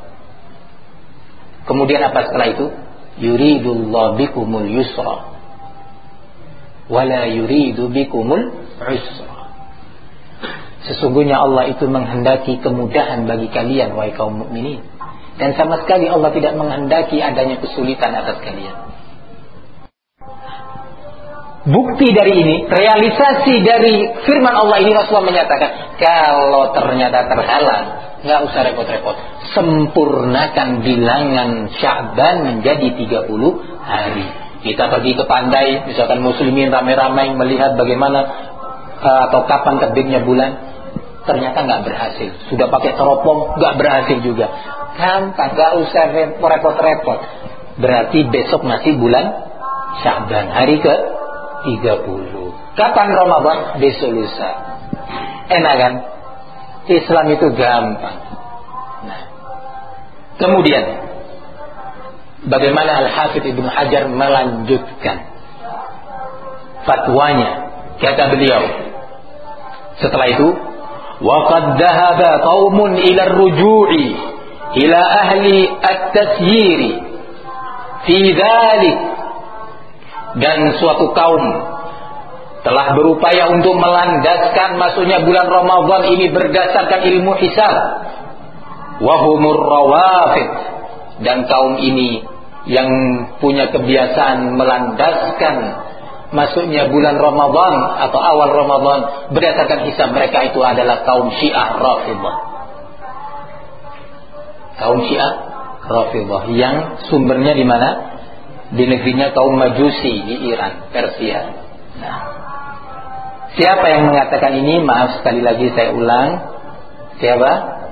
Kemudian apa setelah itu? Yuridullahu bikumul yusra wala yuridu bikumul usra. Sesungguhnya Allah itu menghendaki kemudahan bagi kalian, wahai kaum mukminin, dan sama sekali Allah tidak menghendaki adanya kesulitan atas kalian. Bukti dari ini, realisasi dari firman Allah ini, Rasulullah menyatakan, kalau ternyata terhalang, nggak usah repot-repot, sempurnakan bilangan Sya'ban menjadi tiga puluh hari. Kita pergi ke pantai, misalkan muslimin ramai-ramai melihat bagaimana uh, atau kapan terbitnya bulan, ternyata nggak berhasil. Sudah pakai teropong, nggak berhasil juga. Gampang, nggak usah repot-repot. Berarti besok masih bulan Sya'ban, hari ke tiga puluh. Kapan Ramadan? Besok lusa. Enak kan? Islam itu gampang. Nah, kemudian bagaimana Al-Hafidz Ibnu Hajar melanjutkan fatwanya? Kata beliau setelah itu, wa qad dhahaba qaumun ila ar-ruju'i ila ahli at-tasyir fi dhalik. Dan suatu kaum telah berupaya untuk melandaskan masuknya bulan Ramadan ini berdasarkan ilmu hisab. Wahumur rawafid. Dan kaum ini yang punya kebiasaan melandaskan masuknya bulan Ramadan atau awal Ramadan berdasarkan hisab mereka, itu adalah kaum Syiah Rafidhah. Kaum Syiah Rafidhah yang sumbernya di mana? Di negerinya kaum Majusi di Iran, Persia. Nah, siapa yang mengatakan ini? Maaf sekali lagi saya ulang. Siapa?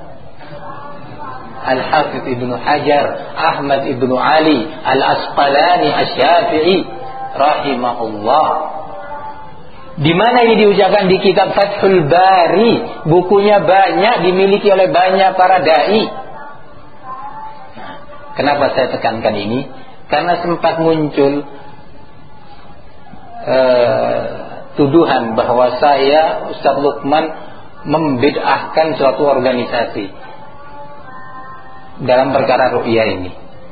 Al-Hafidz Ibnu Hajar Ahmad Ibnu Ali Al-Asqalani Asy-Syafi'i rahimahullah. Di mana ini diucapkan? Di kitab Fathul Bari. Bukunya banyak, dimiliki oleh banyak para dai. Nah, kenapa saya tekankan ini? Karena sempat muncul uh, tuduhan bahwa saya, Ustaz Lukman, membid'ahkan suatu organisasi dalam perkara ru'yah ini.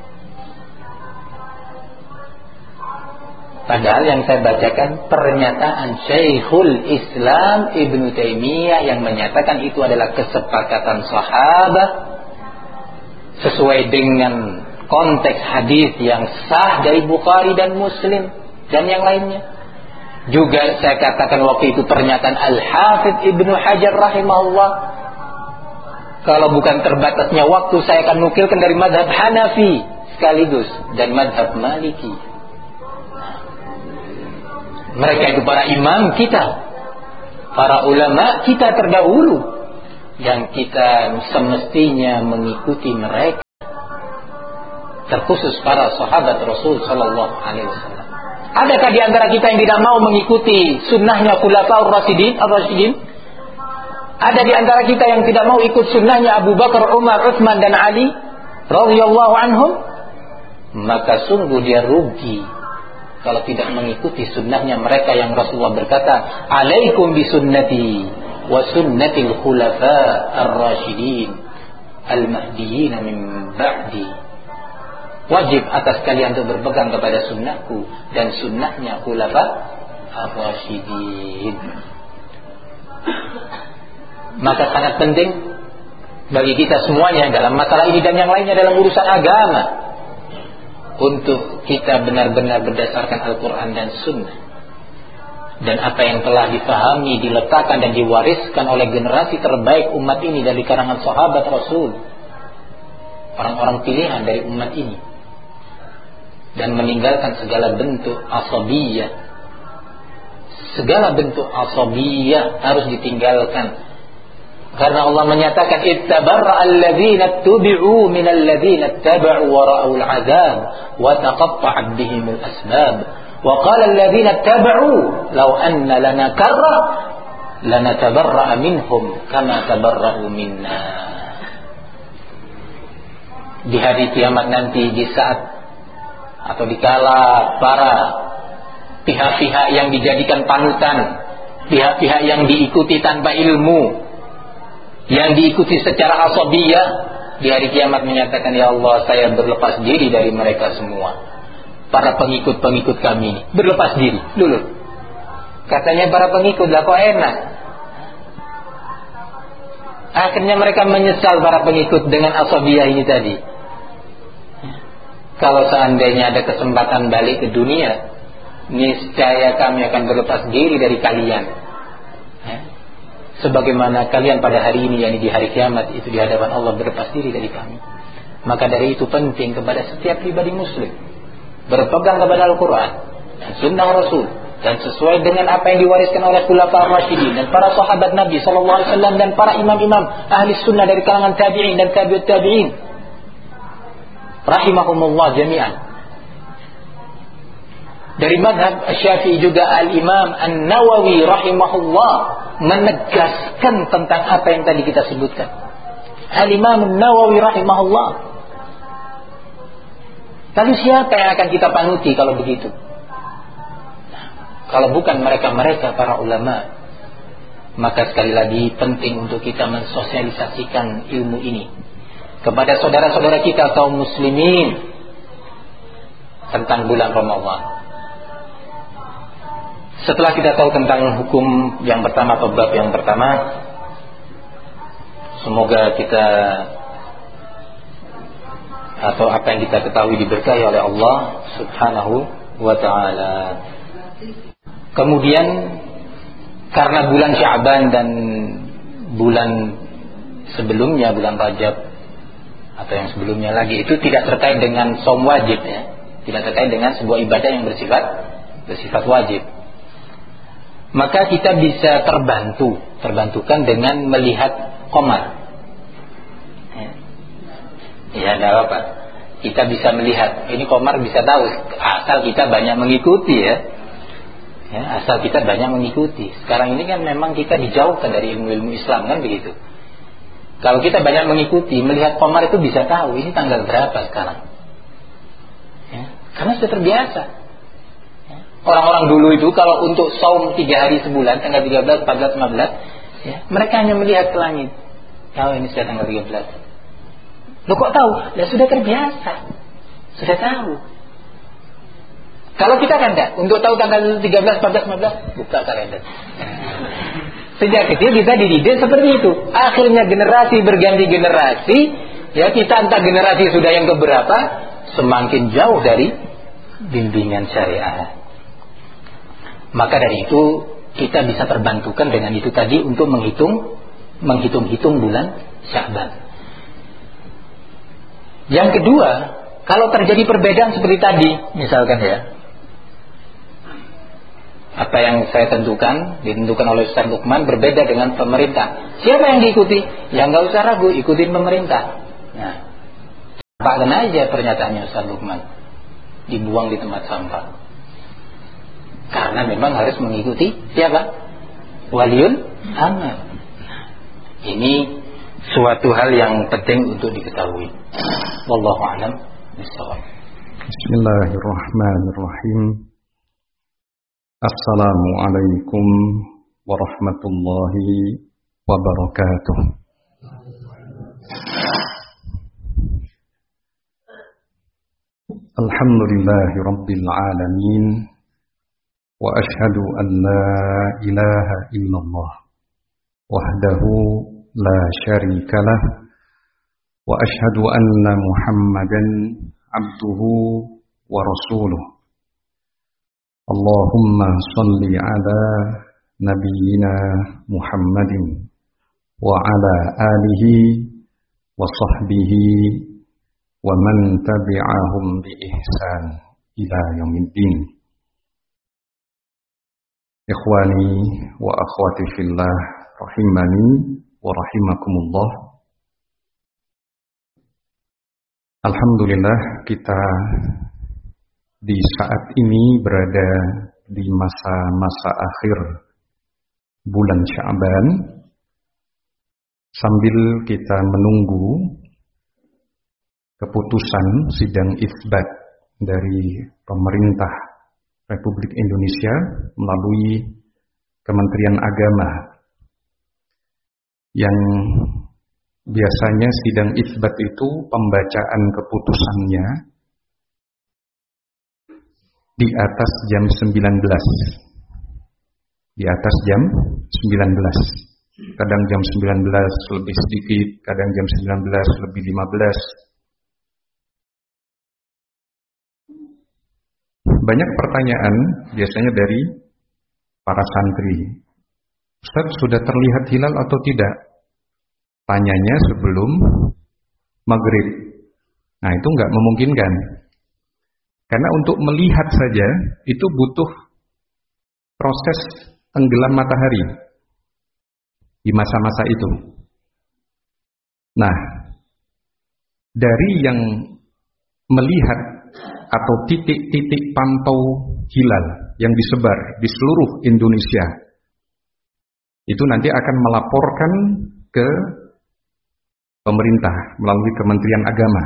Padahal yang saya bacakan pernyataan Syekhul Islam Ibnu Taimiyah yang menyatakan itu adalah kesepakatan sahabat sesuai dengan konteks hadis yang sah dari Bukhari dan Muslim dan yang lainnya. Juga saya katakan waktu itu pernyataan Al-Hafidz Ibnu Hajar rahimahullah. Kalau bukan terbatasnya waktu, saya akan nukilkan dari mazhab Hanafi sekaligus dan mazhab Maliki. Mereka itu para imam kita, para ulama kita terdahulu, yang kita semestinya mengikuti mereka. terkhusus para sahabat Rasul sallallahu alaihi wasallam. Adakah di antara kita yang tidak mau mengikuti sunnahnya Khulafaur Rasyidin, Ar-Rasyidin? Ada di antara kita yang tidak mau ikut sunnahnya Abu Bakar, Umar, Utsman dan Ali radhiyallahu anhum? Maka sungguh dia rugi kalau tidak mengikuti sunnahnya mereka yang Rasulullah berkata, "Alaikum bisunnati wa sunnatil khulafa ar-rasyidin al-mahdiyyin min ba'di." Wajib atas kalian untuk berpegang kepada sunnahku dan sunnahnya khulafa ar-rasyidin. Maka sangat penting bagi kita semuanya dalam masalah ini dan yang lainnya dalam urusan agama untuk kita benar-benar berdasarkan Al-Quran dan Sunnah, dan apa yang telah difahami, diletakkan dan diwariskan oleh generasi terbaik umat ini dari kalangan sahabat Rasul, orang-orang pilihan dari umat ini, dan meninggalkan segala bentuk asabiyah. Segala bentuk asabiyah harus ditinggalkan, karena Allah menyatakan ittabarra alladzina tubi'u minal ladzina ittaba'u wa ra'ul 'adzab wa taqatta'at bihimul asbab wa qala alladzina ittaba'u law anna lana karra lanatabarra'a minhum kama tabarra'u minna. Di hari kiamat nanti, di saat atau dikala para pihak-pihak yang dijadikan panutan, pihak-pihak yang diikuti tanpa ilmu, yang diikuti secara asabiyah, di hari kiamat menyatakan, ya Allah, saya berlepas diri dari mereka semua. Para pengikut-pengikut kami ini berlepas diri dulu. Katanya para pengikut lah, kok enak. Akhirnya mereka menyesal, para pengikut, dengan asabiyah ini tadi. Kalau seandainya ada kesempatan balik ke dunia, niscaya kami akan berlepas diri dari kalian, sebagaimana kalian pada hari ini, yakni di hari kiamat itu di hadapan Allah berlepas diri dari kami. Maka dari itu penting kepada setiap pribadi muslim berpegang kepada Al-Quran dan Sunnah Rasul, dan sesuai dengan apa yang diwariskan oleh Khulafaur Rasyidin dan para sahabat Nabi sallallahu alaihi wasallam dan para imam-imam ahli sunnah dari kalangan tabi'in dan tabi'ut tabi'in rahimahumullah jami'an. Dari madhab Syafi'i juga Al-Imam An-Nawawi rahimahullah menegaskan tentang apa yang tadi kita sebutkan. Al-Imam An-Nawawi rahimahullah. Lalu siapa yang akan kita panuti kalau begitu? Nah, kalau bukan mereka-mereka para ulama. Maka sekali lagi penting untuk kita mensosialisasikan ilmu ini kepada saudara-saudara kita kaum muslimin tentang bulan Ramadan. Setelah kita tahu tentang hukum yang pertama atau bab yang pertama, semoga kita atau apa yang kita ketahui diberkahi oleh Allah Subhanahu wa ta'ala. Kemudian karena bulan Sya'ban dan bulan sebelumnya, bulan Rajab atau yang sebelumnya lagi, itu tidak terkait dengan shaum wajib, ya. Tidak terkait dengan sebuah ibadah yang bersifat bersifat wajib. Maka kita bisa terbantu, terbantukan dengan melihat qamar. Ya, tidak apa-apa. Kita bisa melihat, ini qamar bisa tahu, asal kita banyak mengikuti, ya. Ya, asal kita banyak mengikuti. Sekarang ini kan memang kita dijauhkan dari ilmu-ilmu Islam, kan begitu. Kalau kita banyak mengikuti, melihat qamar itu bisa tahu ini tanggal berapa sekarang. Ya, karena sudah terbiasa. Orang-orang dulu itu kalau untuk saum tiga hari sebulan, tanggal tiga belas, empat belas, lima belas, ya, mereka hanya melihat ke langit. Tahu ini sudah tanggal tiga belas. Loh kok tahu? Ya sudah terbiasa. Sudah tahu. Kalau kita kan enggak, untuk tahu tanggal tiga belas, empat belas, lima belas, buka kalender. Sejak kecil kita dididik seperti itu. Akhirnya generasi berganti generasi, ya kita entah generasi sudah yang keberapa, semakin jauh dari bimbingan syariat. Maka dari itu kita bisa terbantukan dengan itu tadi untuk menghitung menghitung-hitung bulan Sya'ban. Yang kedua, kalau terjadi perbedaan seperti tadi, misalkan ya, apa yang saya tentukan ditentukan oleh Ustaz Lukman berbeda dengan pemerintah. Siapa yang diikuti? Ya nggak usah ragu, ikutin pemerintah. Nah, Pakkan aja pernyataannya Ustaz Lukman, dibuang di tempat sampah. Karena memang harus mengikuti siapa? Waliul amr. Ini suatu hal yang penting untuk diketahui. Wallahu a'lam bishawab. Bismillahirrahmanirrahim. Assalamualaikum warahmatullahi wabarakatuh. Alhamdulillahi rabbil alamin. Wa ashhadu an la ilaha illallah wahdahu la syarika lah. Wa ashhadu anna Muhammadan abduhu wa rasuluh. Allahumma salli ala nabiyyina Muhammadin wa ala alihi wa sahbihi wa man tabi'ahum bi ihsan ila yaumiddin. Ikhwani wa akhwati fillah rahimani wa rahimakumullah. Alhamdulillah, kita di saat ini berada di masa-masa akhir bulan Sya'ban, sambil kita menunggu keputusan sidang isbat dari pemerintah Republik Indonesia melalui Kementerian Agama, yang biasanya sidang isbat itu pembacaan keputusannya di atas jam sembilan belas. Di atas jam sembilan belas. Kadang jam sembilan belas lebih sedikit, kadang jam sembilan belas lebih lima belas. Banyak pertanyaan biasanya dari para santri. Ustaz, sudah terlihat hilal atau tidak? Tanyanya sebelum maghrib. Nah, itu nggak memungkinkan. Karena untuk melihat saja itu butuh proses tenggelam matahari di masa-masa itu. Nah, dari yang melihat atau titik-titik pantau hilal yang disebar di seluruh Indonesia, itu nanti akan melaporkan ke pemerintah melalui Kementerian Agama.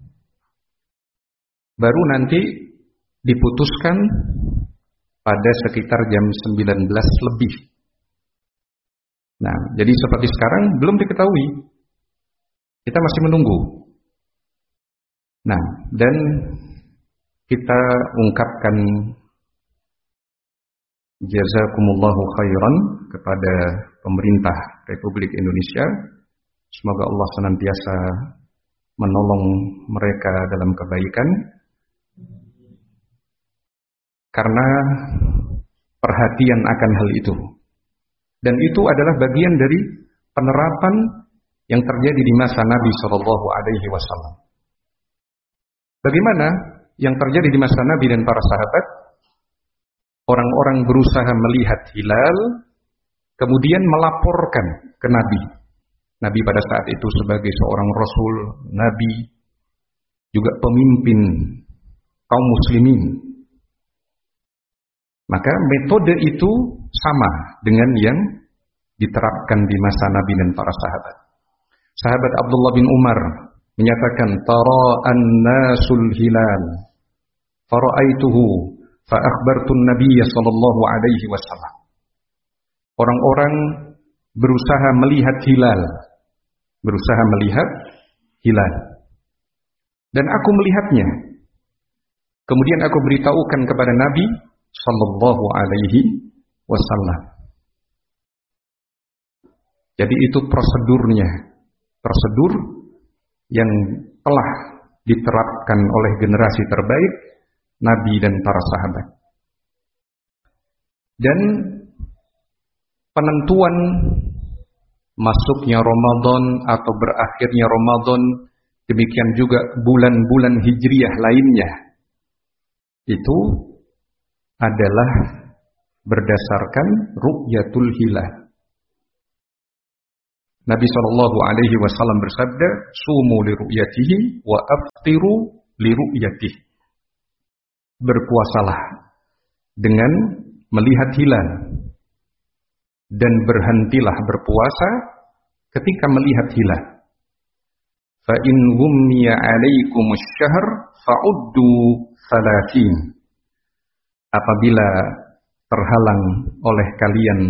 Baru nanti diputuskan pada sekitar jam sembilan belas lebih. Nah, jadi seperti sekarang belum diketahui. Kita masih menunggu. Nah, dan kita ungkapkan jazakumullahu khairan kepada pemerintah Republik Indonesia. Semoga Allah senantiasa menolong mereka dalam kebaikan, karena perhatian akan hal itu. Dan itu adalah bagian dari penerapan yang terjadi di masa Nabi shallallahu alaihi wasallam. Bagaimana yang terjadi di masa Nabi dan para sahabat? Orang-orang berusaha melihat hilal, kemudian melaporkan ke Nabi. Nabi pada saat itu sebagai seorang Rasul, Nabi, juga pemimpin kaum muslimin. Maka metode itu sama dengan yang diterapkan di masa Nabi dan para sahabat. Sahabat Abdullah bin Umar menyatakan, tara an-nasul hilal fara'aituhu fa akhbartu an-nabiy sallallahu alaihi wasallam. Orang-orang berusaha melihat hilal, berusaha melihat hilal, dan aku melihatnya. Kemudian aku beritahukan kepada Nabi sallallahu alaihi wasallam. Jadi itu prosedurnya, prosedur yang telah diterapkan oleh generasi terbaik Nabi dan para sahabat. Dan penentuan masuknya Ramadan atau berakhirnya Ramadan, demikian juga bulan-bulan hijriyah lainnya, itu adalah berdasarkan ru'yatul hilal. Nabi shallallahu alaihi wasallam bersabda, "Sumu li ru'yatihi wa aftiru li ru'yatihi." Berpuasalah dengan melihat hilal dan berhentilah berpuasa ketika melihat hilal. Fa in ghummiya 'alaikumus syahr fa'uddu thalathin. Apabila terhalang oleh kalian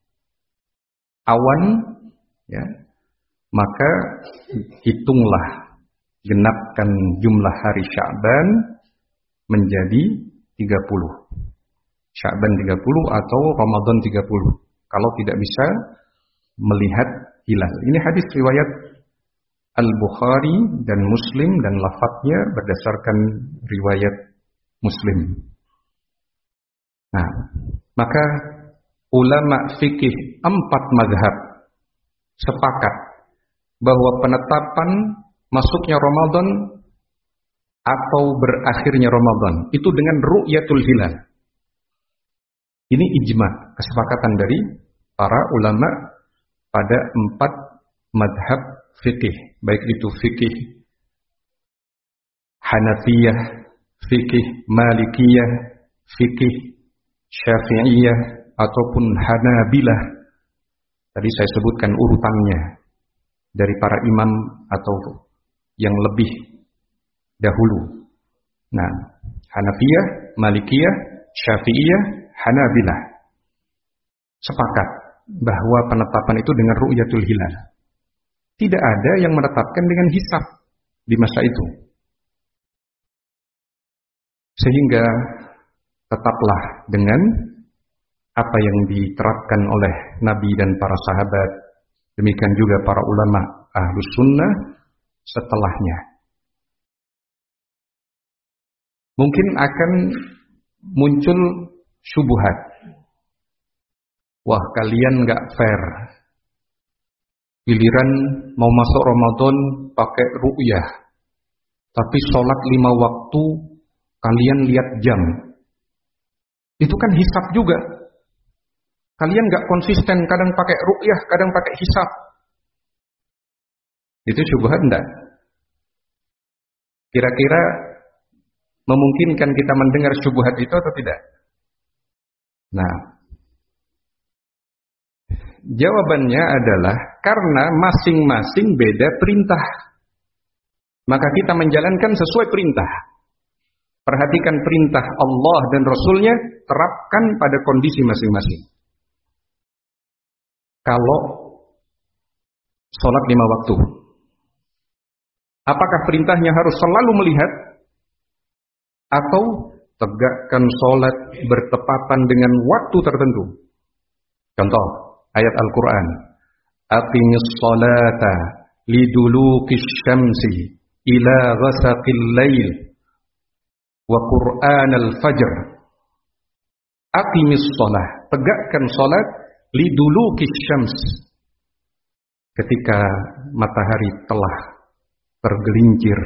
awan, ya, maka hitunglah, genapkan jumlah hari Sya'ban menjadi tiga puluh. Sya'ban tiga puluh atau Ramadan tiga puluh. Kalau tidak bisa melihat hilal. Ini hadis riwayat Al-Bukhari dan Muslim dan lafadznya berdasarkan riwayat Muslim. Nah, maka ulama fikih empat mazhab sepakat bahwa penetapan masuknya Ramadan atau berakhirnya Ramadan itu dengan ru'yatul hilal. Ini ijma, kesepakatan dari para ulama pada empat madhab fikih, baik itu fikih Hanafiyah, fikih Malikiyah, fikih Syafi'iyah ataupun Hanabilah. Tadi saya sebutkan urutannya dari para imam atau yang lebih dahulu. Nah, Hanafiyah, Malikiyah, Syafi'iyah, Hanabilah sepakat bahwa penetapan itu dengan ru'yatul hilal. Tidak ada yang menetapkan dengan hisab di masa itu. Sehingga tetaplah dengan apa yang diterapkan oleh Nabi dan para sahabat, demikian juga para ulama Ahlus Sunnah setelahnya. Mungkin akan muncul syubhat. Wah, kalian nggak fair. Giliran mau masuk Ramadan pakai ru'yah, tapi sholat lima waktu kalian lihat jam. Itu kan hisab juga. Kalian nggak konsisten, kadang pakai ru'yah, kadang pakai hisab. Itu syubhat enggak? Kira-kira memungkinkan kita mendengar syubhat itu atau tidak? Nah, jawabannya adalah karena masing-masing beda perintah. Maka kita menjalankan sesuai perintah. Perhatikan perintah Allah dan Rasulnya, terapkan pada kondisi masing-masing. Kalau sholat lima waktu, apakah perintahnya harus selalu melihat? Atau tegakkan sholat bertepatan dengan waktu tertentu? Contoh, ayat Al-Quran. Aqimis sholata lidulukis syamsi ila ghasaqil lail wa Qur'an al-fajr. Aqimis sholat, tegakkan sholat lidulukis syams, ketika matahari telah tergelincir,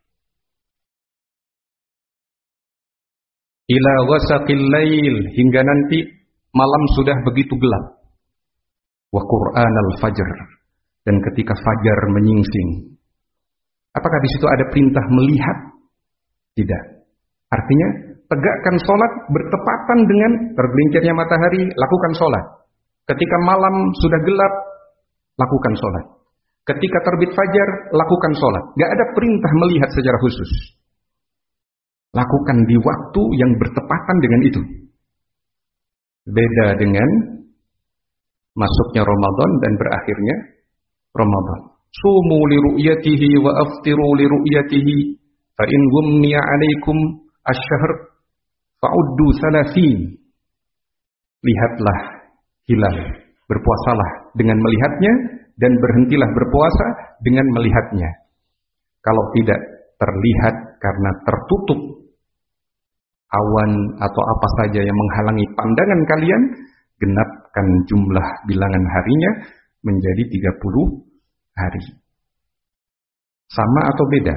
ila ghasaqil lail, hingga nanti malam sudah begitu gelap, wa Qur'an al-fajr, dan ketika fajar menyingsing. Apakah di situ ada perintah melihat? Tidak. Artinya tegakkan sholat bertepatan dengan tergelincirnya matahari, lakukan sholat. Ketika malam sudah gelap, lakukan sholat. Ketika terbit fajar, lakukan sholat. Gak ada perintah melihat secara khusus. Lakukan di waktu yang bertepatan dengan itu. Beda dengan masuknya Ramadan dan berakhirnya Ramadan. Sumu li ru'yatihi wa aftiru li ru'yatihi fa in ghummiya 'alaikum asy-syahr fa'uddu thalathin. Lihatlah hilal, berpuasalah dengan melihatnya dan berhentilah berpuasa dengan melihatnya. Kalau tidak terlihat karena tertutup awan atau apa saja yang menghalangi pandangan kalian, genapkan jumlah bilangan harinya menjadi tiga puluh hari. Sama atau beda?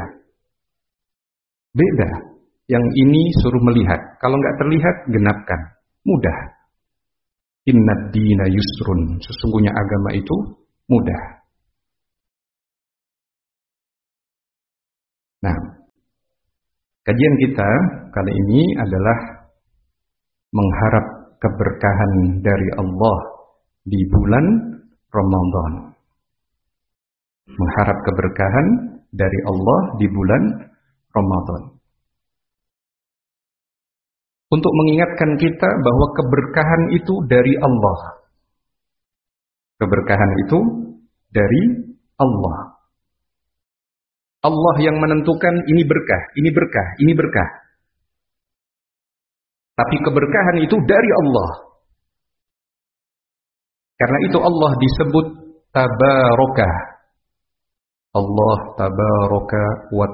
Beda. Yang ini suruh melihat. Kalau nggak terlihat, genapkan. Mudah. Innad dina yusrun. Sesungguhnya agama itu mudah. Nah, kajian kita kali ini adalah mengharap keberkahan dari Allah di bulan Ramadan. Mengharap keberkahan dari Allah di bulan Ramadan. Untuk mengingatkan kita bahwa keberkahan itu dari Allah. Keberkahan itu dari Allah. Allah yang menentukan ini berkah, ini berkah, ini berkah. Tapi keberkahan itu dari Allah. Karena itu Allah disebut tabaraka. Allah tabaraka wa